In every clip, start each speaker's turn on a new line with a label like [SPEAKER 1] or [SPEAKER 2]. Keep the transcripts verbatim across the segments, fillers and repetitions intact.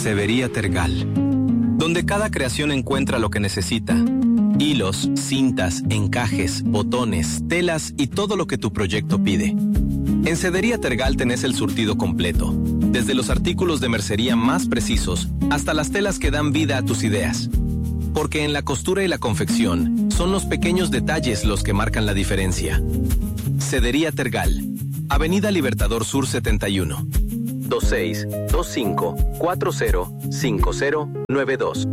[SPEAKER 1] Sedería Tergal, donde cada creación encuentra lo que necesita. Hilos, cintas, encajes, botones, telas y todo lo que tu proyecto pide. En Sedería Tergal tenés el surtido completo, desde los artículos de mercería más precisos hasta las telas que dan vida a tus ideas. Porque en la costura y la confección son los pequeños detalles los que marcan la diferencia. Sedería Tergal, Avenida Libertador Sur setenta y uno, veintiséis veinticinco cuarenta cincuenta noventa y dos.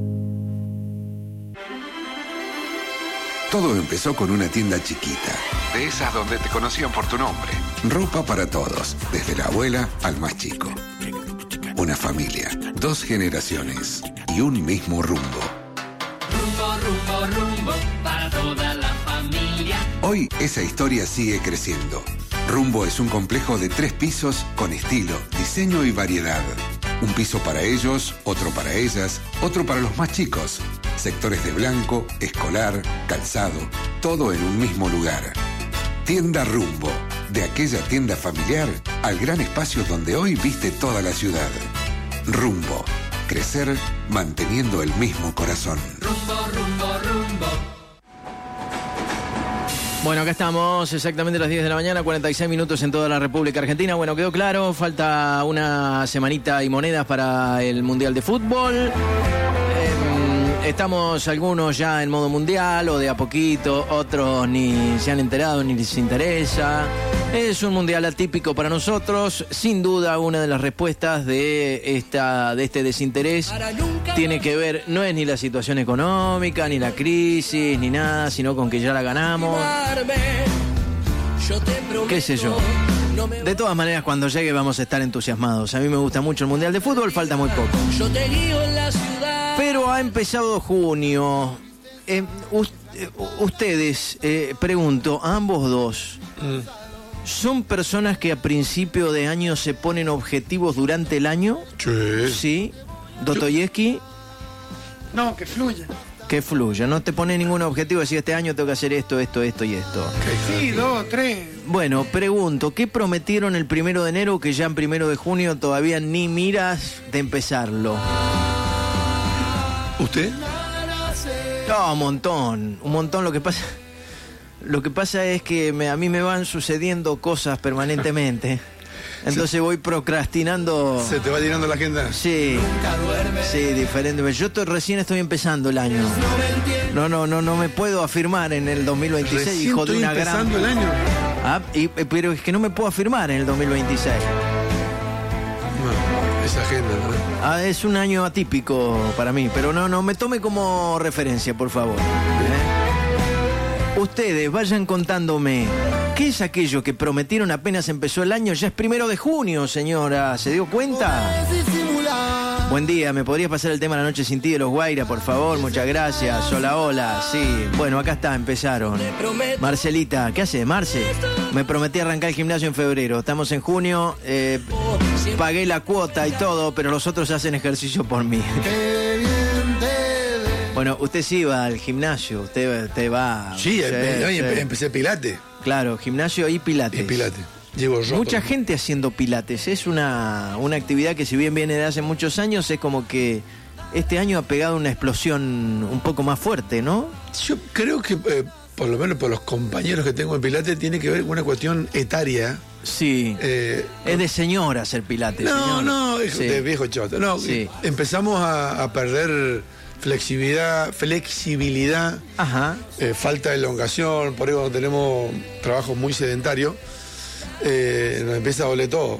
[SPEAKER 2] Todo empezó con una tienda chiquita, de esas donde te conocían por tu nombre. Ropa para todos, desde la abuela al más chico. Una familia, dos generaciones y un mismo rumbo.
[SPEAKER 3] Rumbo, rumbo, rumbo, para toda la familia.
[SPEAKER 2] Hoy esa historia sigue creciendo. Rumbo es un complejo de tres pisos con estilo, diseño y variedad. Un piso para ellos, otro para ellas, otro para los más chicos. Sectores de blanco, escolar, calzado, todo en un mismo lugar. Tienda Rumbo, de aquella tienda familiar al gran espacio donde hoy viste toda la ciudad. Rumbo, crecer manteniendo el mismo corazón.
[SPEAKER 3] Rumbo, rumbo, rumbo.
[SPEAKER 4] Bueno, acá estamos, exactamente a las diez de la mañana, cuarenta y seis minutos en toda la República Argentina. Bueno, quedó claro, falta una semanita y monedas para el Mundial de Fútbol. Eh, estamos algunos ya en modo mundial o de a poquito, otros ni se han enterado ni les interesa. Es un mundial atípico para nosotros. Sin duda, una de las respuestas de esta de este desinterés tiene que ver, no es ni la situación económica, ni la crisis, ni nada, sino con que ya la ganamos. ¿Qué sé yo? De todas maneras, cuando llegue vamos a estar entusiasmados. A mí me gusta mucho el Mundial de Fútbol, falta muy poco. Pero ha empezado junio. Eh, us- eh, ustedes, eh, pregunto, a ambos dos... Mm. ¿Son personas que a principio de año se ponen objetivos durante el año?
[SPEAKER 5] Sí.
[SPEAKER 4] Sí. Dostoyevsky.
[SPEAKER 6] No, que fluya.
[SPEAKER 4] Que fluya. No te pone ningún objetivo de decir este año tengo que hacer esto, esto, esto y esto.
[SPEAKER 6] Sí, dos, tres.
[SPEAKER 4] Bueno, pregunto, ¿qué prometieron el primero de enero que ya en primero de junio todavía ni miras de empezarlo?
[SPEAKER 5] ¿Usted?
[SPEAKER 4] No, un montón. Un montón. Lo que pasa... Lo que pasa es que me, a mí me van sucediendo cosas permanentemente. Entonces voy procrastinando.
[SPEAKER 5] ¿Se te va llenando la agenda?
[SPEAKER 4] Sí. Sí, diferente. Yo estoy, recién estoy empezando el año. No, no, no, no me puedo afirmar en el dos mil veintiséis,
[SPEAKER 5] Recién
[SPEAKER 4] hijo de una gran.
[SPEAKER 5] empezando el año.
[SPEAKER 4] Ah, y, pero es que no me puedo afirmar en el dos mil veintiséis.
[SPEAKER 5] No, esa agenda, ¿no?
[SPEAKER 4] Ah, es un año atípico para mí, pero no, no me tome como referencia, por favor. ¿Eh? Ustedes vayan contándome, ¿qué es aquello que prometieron apenas empezó el año? Ya es primero de junio, señora, ¿se dio cuenta? Buen día, ¿me podrías pasar el tema La Noche Sin Ti de los Guaira, por favor? Muchas gracias. Hola, hola, sí. Bueno, acá está, empezaron. Marcelita, ¿qué hace, Marce? Me prometí arrancar el gimnasio en febrero. Estamos en junio, eh, pagué la cuota y todo, pero los otros hacen ejercicio por mí. Bueno, usted sí va al gimnasio, usted, usted va...
[SPEAKER 5] Sí,
[SPEAKER 4] sí,
[SPEAKER 5] em-
[SPEAKER 4] sí.
[SPEAKER 5] em- empecé Pilates.
[SPEAKER 4] Claro, gimnasio y pilates.
[SPEAKER 5] Y Pilates. Llevo ropa.
[SPEAKER 4] Mucha gente haciendo pilates. Es una, una actividad que si bien viene de hace muchos años, es como que este año ha pegado una explosión un poco más fuerte, ¿no?
[SPEAKER 5] Yo creo que, eh, por lo menos por los compañeros que tengo en Pilates, tiene que ver con una cuestión etaria.
[SPEAKER 4] Sí.
[SPEAKER 5] Eh,
[SPEAKER 4] es de señora hacer pilates.
[SPEAKER 5] no,
[SPEAKER 4] señor.
[SPEAKER 5] no, es
[SPEAKER 4] Sí.
[SPEAKER 5] de viejo choto. No,
[SPEAKER 4] Sí.
[SPEAKER 5] empezamos a, a perder flexibilidad, flexibilidad,
[SPEAKER 4] Ajá.
[SPEAKER 5] eh, falta de elongación, por ahí cuando tenemos trabajo muy sedentario, eh, nos empieza a doler todo.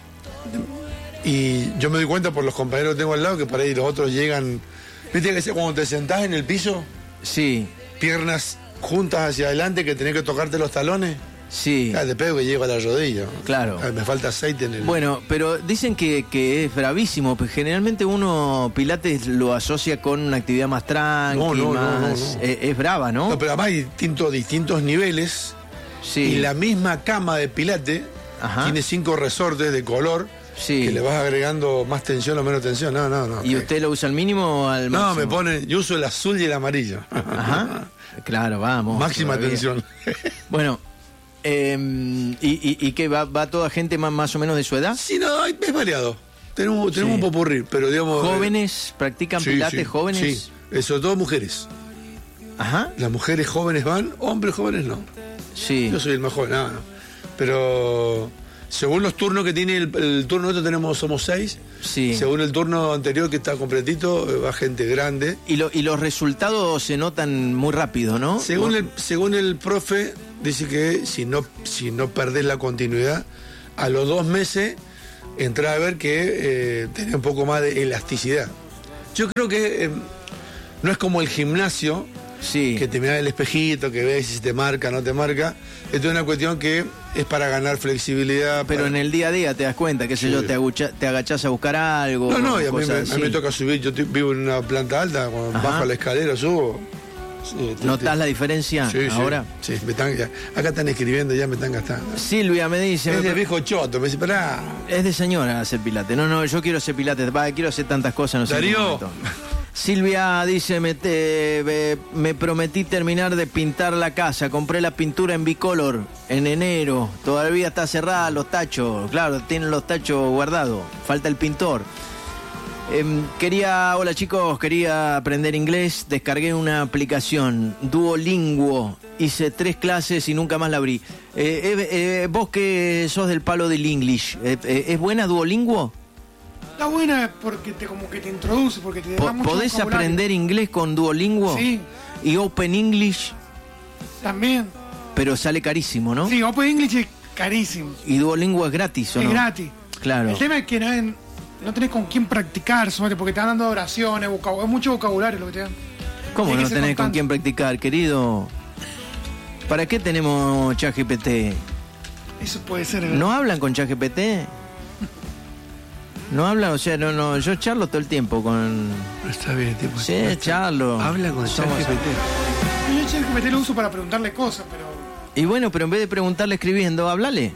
[SPEAKER 5] Y yo me doy cuenta por los compañeros que tengo al lado que por ahí los otros llegan. ¿Viste que cuando te sentás en el piso?
[SPEAKER 4] Sí.
[SPEAKER 5] Piernas juntas hacia adelante que tenés que tocarte los talones.
[SPEAKER 4] Sí.
[SPEAKER 5] Ah, te pego que llego a la rodilla.
[SPEAKER 4] Claro.
[SPEAKER 5] Ah, me falta aceite en el...
[SPEAKER 4] Bueno, pero dicen que, que es bravísimo, pues generalmente uno pilates lo asocia con una actividad más tranqui,
[SPEAKER 5] No, no, no,
[SPEAKER 4] más...
[SPEAKER 5] no, no.
[SPEAKER 4] Es, es brava, ¿no?
[SPEAKER 5] No, pero además hay distintos, distintos niveles.
[SPEAKER 4] Sí.
[SPEAKER 5] Y la misma cama de pilates
[SPEAKER 4] Ajá.
[SPEAKER 5] tiene cinco resortes de color.
[SPEAKER 4] Sí.
[SPEAKER 5] Que le vas agregando más tensión o menos tensión. No, no, no.
[SPEAKER 4] ¿Y
[SPEAKER 5] ok.
[SPEAKER 4] usted lo usa al mínimo o al
[SPEAKER 5] No,
[SPEAKER 4] máximo?
[SPEAKER 5] me pone... Yo uso el azul y el amarillo.
[SPEAKER 4] Ajá. Claro, vamos.
[SPEAKER 5] Máxima
[SPEAKER 4] todavía.
[SPEAKER 5] tensión.
[SPEAKER 4] Bueno, eh, ¿y, y, y qué? ¿Va, va toda gente más, más o menos de su edad?
[SPEAKER 5] Sí, no, hay- es variado. Tenemos, tenemos
[SPEAKER 4] Sí.
[SPEAKER 5] un popurrí, pero digamos...
[SPEAKER 4] ¿Jóvenes?
[SPEAKER 5] eh,
[SPEAKER 4] ¿Practican
[SPEAKER 5] sí,
[SPEAKER 4] pilates
[SPEAKER 5] sí,
[SPEAKER 4] jóvenes?
[SPEAKER 5] Sí, eh, sobre todo mujeres.
[SPEAKER 4] Ajá.
[SPEAKER 5] Las mujeres jóvenes van, hombres jóvenes no.
[SPEAKER 4] Sí.
[SPEAKER 5] Yo soy el más joven, no, no. Pero según los turnos que tiene el, el turno nosotros tenemos, somos seis.
[SPEAKER 4] Sí.
[SPEAKER 5] Según el turno anterior que está completito, eh, va gente grande.
[SPEAKER 4] Y, lo- y los resultados se notan muy rápido, ¿no?
[SPEAKER 5] Según el, según el profe, dice que si no, si no perdés la continuidad, a los dos meses entrás a ver que eh, tenés un poco más de elasticidad. Yo creo que eh, no es como el gimnasio,
[SPEAKER 4] Sí.
[SPEAKER 5] que te mirás el espejito, que ves si te marca o no te marca. Esto es una cuestión que es para ganar flexibilidad.
[SPEAKER 4] Pero
[SPEAKER 5] para...
[SPEAKER 4] en el día a día te das cuenta, que sé
[SPEAKER 5] Sí.
[SPEAKER 4] yo, te, agucha- te agachás a buscar algo.
[SPEAKER 5] No, no, y a mí, me,
[SPEAKER 4] cosas
[SPEAKER 5] a mí me
[SPEAKER 4] así.
[SPEAKER 5] toca subir, yo estoy- vivo en una planta alta, cuando
[SPEAKER 4] Ajá.
[SPEAKER 5] bajo la escalera subo. Sí, te-
[SPEAKER 4] ¿Notás
[SPEAKER 5] te-
[SPEAKER 4] la diferencia
[SPEAKER 5] Sí, sí,
[SPEAKER 4] ahora?
[SPEAKER 5] Sí, me están, ya- acá están escribiendo, ya me están gastando.
[SPEAKER 4] Silvia me dice...
[SPEAKER 5] Es
[SPEAKER 4] me-
[SPEAKER 5] de viejo choto, me dice, pará.
[SPEAKER 4] Es de señora hacer pilates. No, no, yo quiero hacer pilates. Va, quiero hacer tantas cosas, no sé. en qué
[SPEAKER 5] Darío.
[SPEAKER 4] momento. Silvia dice, me, te- me- me prometí terminar de pintar la casa. Compré la pintura en bicolor en enero. Todavía está cerrada los tachos. Claro, tienen los tachos guardados. Falta el pintor. Em, quería, hola chicos, quería aprender inglés. Descargué una aplicación, Duolingo. Hice tres clases y nunca más la abrí. Eh, eh, eh, vos que sos del palo del English, eh, eh, ¿es buena Duolingo?
[SPEAKER 6] Está buena porque te como que te introduce, porque te
[SPEAKER 4] Po-
[SPEAKER 6] da mucho
[SPEAKER 4] ¿Podés
[SPEAKER 6] vocabulario.
[SPEAKER 4] aprender inglés con Duolingo?
[SPEAKER 6] Sí.
[SPEAKER 4] Y Open English,
[SPEAKER 6] También.
[SPEAKER 4] pero sale carísimo, ¿no?
[SPEAKER 6] Sí, Open English es carísimo.
[SPEAKER 4] Y Duolingo es gratis, ¿o
[SPEAKER 6] Es
[SPEAKER 4] no?
[SPEAKER 6] gratis.
[SPEAKER 4] Claro.
[SPEAKER 6] El tema es que no, no tenés con quién practicar, solamente porque te van dando oraciones, vocab- es mucho vocabulario lo que te dan.
[SPEAKER 4] ¿Cómo
[SPEAKER 6] Tiene
[SPEAKER 4] no
[SPEAKER 6] que ser
[SPEAKER 4] tenés con
[SPEAKER 6] constante.
[SPEAKER 4] quién practicar, querido? ¿Para qué tenemos ChatGPT?
[SPEAKER 6] Eso puede ser. ¿eh?
[SPEAKER 4] ¿No hablan con ChatGPT? ¿No hablan? O sea, no, no, yo charlo todo el tiempo con...
[SPEAKER 5] Está bien, tipo.
[SPEAKER 4] Sí, charlo.
[SPEAKER 5] Habla con
[SPEAKER 4] Somos-
[SPEAKER 5] ChatGPT.
[SPEAKER 6] Yo ChatGPT lo uso para preguntarle cosas, pero.
[SPEAKER 4] Y bueno, pero en vez de preguntarle escribiendo, háblale.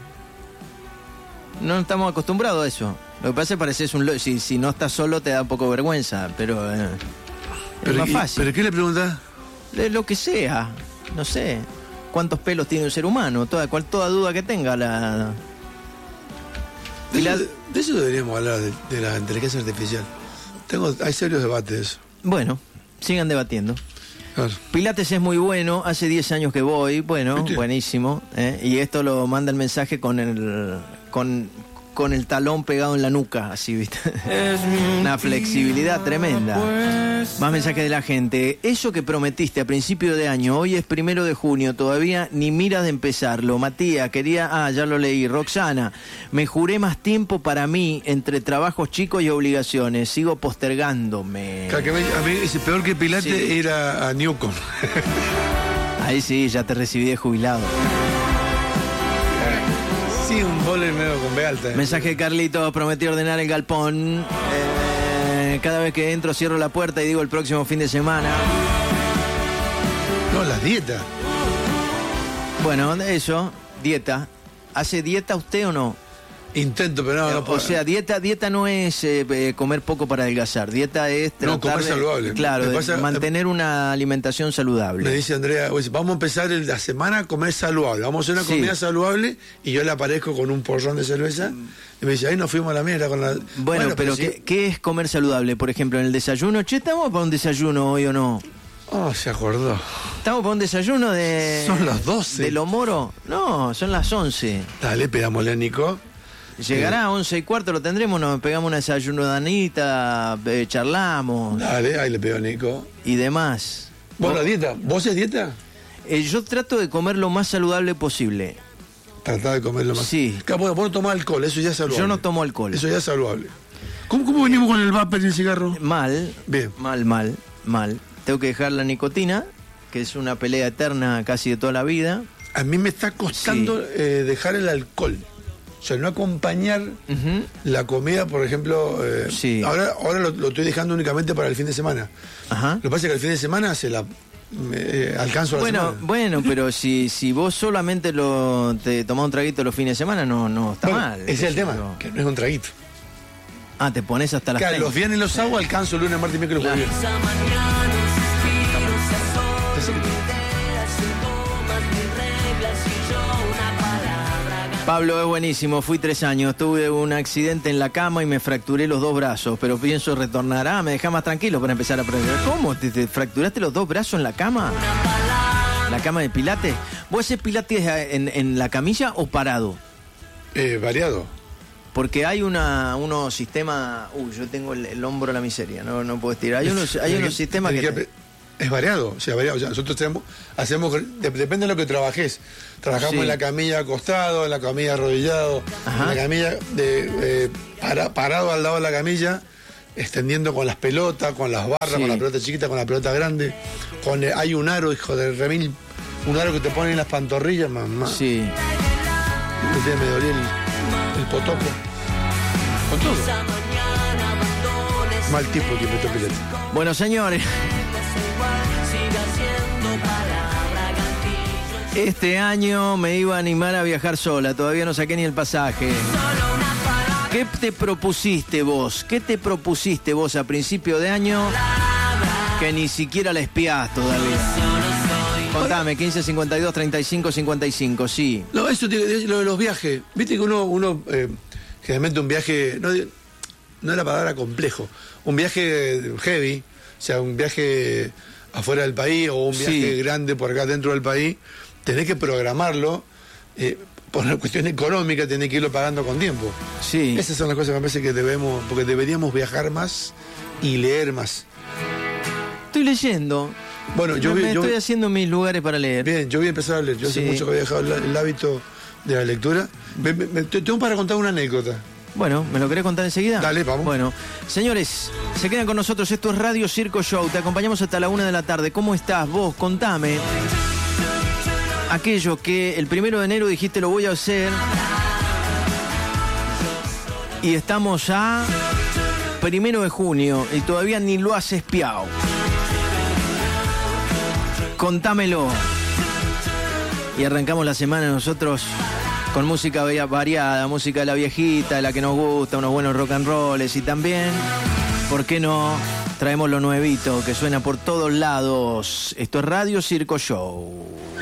[SPEAKER 4] No estamos acostumbrados a eso. Lo que pasa es que pareces un... lo- Si, si no estás solo te da un poco de vergüenza, pero... eh, es
[SPEAKER 5] Pero,
[SPEAKER 4] más
[SPEAKER 5] ¿y-
[SPEAKER 4] fácil.
[SPEAKER 5] ¿Pero qué le preguntás?
[SPEAKER 4] De lo que sea, no sé. ¿Cuántos pelos tiene un ser humano? Toda, cual, toda duda que tenga la...
[SPEAKER 5] De,
[SPEAKER 4] Y la-
[SPEAKER 5] eso, de eso deberíamos hablar, de, de la inteligencia artificial. Tengo, hay serios debates de eso.
[SPEAKER 4] Bueno, sigan debatiendo.
[SPEAKER 5] Claro.
[SPEAKER 4] Pilates es muy bueno, hace diez años que voy, bueno,
[SPEAKER 5] ¿Viste?
[SPEAKER 4] buenísimo. ¿eh? Y esto lo manda el mensaje con el con, con el talón pegado en la nuca, así, ¿viste? Una flexibilidad tremenda. Más mensajes de la gente. Eso que prometiste a principio de año, hoy es primero de junio, todavía ni miras de empezarlo. Matías, quería... Ah, ya lo leí. Roxana, me juré más tiempo para mí entre trabajos chicos y obligaciones. Sigo postergándome.
[SPEAKER 5] Claro, que a mí, a mí ese peor que Pilates
[SPEAKER 4] Sí.
[SPEAKER 5] era a Newcomb.
[SPEAKER 4] Ahí sí, ya te recibí de jubilado.
[SPEAKER 5] Sí, un bowler medio con B alta.
[SPEAKER 4] Mensaje de Carlitos, prometí ordenar el galpón. Eh, cada vez que entro cierro la puerta y digo el próximo fin de semana.
[SPEAKER 5] No, las dietas.
[SPEAKER 4] Bueno, eso, dieta. ¿Hace dieta usted o no?
[SPEAKER 5] Intento, pero no, no
[SPEAKER 4] o
[SPEAKER 5] puedo.
[SPEAKER 4] sea, dieta dieta no es eh, eh, comer poco para adelgazar. Dieta es
[SPEAKER 5] No,
[SPEAKER 4] tratar
[SPEAKER 5] comer
[SPEAKER 4] de-
[SPEAKER 5] saludable.
[SPEAKER 4] Claro,
[SPEAKER 5] Me
[SPEAKER 4] de
[SPEAKER 5] pasa-
[SPEAKER 4] mantener una alimentación
[SPEAKER 5] Me
[SPEAKER 4] saludable.
[SPEAKER 5] dice Andrea, oye, vamos a empezar el- la semana a comer saludable. Vamos a hacer una
[SPEAKER 4] Sí.
[SPEAKER 5] comida saludable y yo le aparezco con un porrón de cerveza y me dice, ahí nos fuimos a la mierda con la...
[SPEAKER 4] Bueno, pero
[SPEAKER 5] sí.
[SPEAKER 4] ¿qué, qué es comer saludable? Por ejemplo, en el desayuno. Che, ¿estamos para un desayuno hoy o no?
[SPEAKER 5] Oh, se acordó.
[SPEAKER 4] ¿Estamos para un desayuno de...
[SPEAKER 5] Son las doce.
[SPEAKER 4] ¿De lo moro? No, son las once.
[SPEAKER 5] Dale, pegámosle a Nico.
[SPEAKER 4] Llegará a once y cuarto, lo tendremos, nos pegamos una desayunodanita, eh, charlamos
[SPEAKER 5] Dale, ahí le pego a Nico.
[SPEAKER 4] y demás.
[SPEAKER 5] ¿Vos la dieta? ¿Vos haces dieta?
[SPEAKER 4] Eh, yo trato de comer lo más saludable posible.
[SPEAKER 5] Tratá de comerlo más.
[SPEAKER 4] Sí.
[SPEAKER 5] Claro, vos, vos no tomás alcohol, eso ya es saludable.
[SPEAKER 4] Yo no tomo alcohol.
[SPEAKER 5] Eso ya es saludable. ¿Cómo, cómo venimos con el vapor y el cigarro?
[SPEAKER 4] Mal,
[SPEAKER 5] Bien.
[SPEAKER 4] mal, mal, mal. Tengo que dejar la nicotina, que es una pelea eterna casi de toda la vida.
[SPEAKER 5] A mí me está costando
[SPEAKER 4] Sí.
[SPEAKER 5] eh, dejar el alcohol. O sea, no acompañar
[SPEAKER 4] Ujú.
[SPEAKER 5] la comida, por ejemplo. eh,
[SPEAKER 4] Sí.
[SPEAKER 5] Ahora, ahora lo, lo estoy dejando únicamente para el fin de semana.
[SPEAKER 4] Ajá.
[SPEAKER 5] Lo que pasa es que el fin de semana se la eh, alcanzo a la
[SPEAKER 4] Bueno,
[SPEAKER 5] semana.
[SPEAKER 4] bueno, pero si, si vos solamente lo te tomás un traguito los fines de semana, no, no está
[SPEAKER 5] Bueno,
[SPEAKER 4] mal.
[SPEAKER 5] ese es el
[SPEAKER 4] qué sé
[SPEAKER 5] tema,
[SPEAKER 4] yo.
[SPEAKER 5] que no es un traguito.
[SPEAKER 4] Ah, te pones hasta las
[SPEAKER 5] Claro,
[SPEAKER 4] treinta.
[SPEAKER 5] los viernes los hago, alcanzo lunes, martes, miércoles,
[SPEAKER 4] Claro.
[SPEAKER 5] jueves.
[SPEAKER 4] Pablo, es buenísimo. Fui tres años. Tuve un accidente en la cama y me fracturé los dos brazos. Pero pienso retornar. Ah, me deja más tranquilo para empezar a aprender. ¿Cómo? ¿Te, te fracturaste los dos brazos en la cama? ¿La cama de pilates? ¿Vos haces pilates en, en la camilla o parado?
[SPEAKER 5] Eh, variado.
[SPEAKER 4] Porque hay una unos sistemas... Uy, yo tengo el, el hombro a la miseria. No, no puedo estirar. Hay unos, hay unos sistemas que...
[SPEAKER 5] que es variado, o sea, variado. O sea, nosotros tenemos, hacemos, depende de lo que trabajes. Trabajamos
[SPEAKER 4] Sí.
[SPEAKER 5] en la camilla acostado, en la camilla arrodillado,
[SPEAKER 4] Ajá.
[SPEAKER 5] en la camilla de, eh, para, parado al lado de la camilla, extendiendo con las pelotas, con las barras,
[SPEAKER 4] Sí.
[SPEAKER 5] con la pelota chiquita, con la pelota grande. Con, eh, hay un aro, hijo de remil, un aro que te ponen en las pantorrillas, mamá.
[SPEAKER 4] Sí.
[SPEAKER 5] Usted me dolía el, el potoco. Con todo. Mal tipo que me toque.
[SPEAKER 4] Bueno, señores. Este año me iba a animar a viajar sola, todavía no saqué ni el pasaje. ¿Qué te propusiste vos? ¿Qué te propusiste vos a principio de año que ni siquiera la espiás todavía? Contame, quince cincuenta y dos treinta y cinco cincuenta y cinco, sí.
[SPEAKER 5] No, eso tiene, lo de los viajes. Viste que uno, uno eh, generalmente un viaje, no, no es la palabra complejo, un viaje heavy, o sea, un viaje afuera del país o un viaje
[SPEAKER 4] Sí.
[SPEAKER 5] grande por acá dentro del país, tenés que programarlo, eh, por una cuestión económica tenés que irlo pagando con tiempo.
[SPEAKER 4] Sí.
[SPEAKER 5] Esas son las cosas que me parece que debemos, porque deberíamos viajar más y leer más.
[SPEAKER 4] Estoy leyendo.
[SPEAKER 5] Bueno, yo,
[SPEAKER 4] me
[SPEAKER 5] vi- yo
[SPEAKER 4] estoy haciendo mis lugares para leer.
[SPEAKER 5] Bien, yo voy a empezar a leer. Yo
[SPEAKER 4] Sí.
[SPEAKER 5] hace mucho que había dejado el, el hábito de la lectura. Me- me- me- te- tengo para contar una anécdota.
[SPEAKER 4] Bueno, ¿me lo querés contar enseguida?
[SPEAKER 5] Dale, vamos.
[SPEAKER 4] Bueno, señores, se quedan con nosotros. Esto es Radio Circo Show. Te acompañamos hasta la una de la tarde. ¿Cómo estás vos? Contame. Aquello que el primero de enero dijiste lo voy a hacer. Y estamos a primero de junio y todavía ni lo has espiado. Contámelo. Y arrancamos la semana nosotros con música variada, música de la viejita, de la que nos gusta, unos buenos rock and rolls y también, ¿por qué no? Traemos lo nuevito que suena por todos lados. Esto es Radio Circo Show.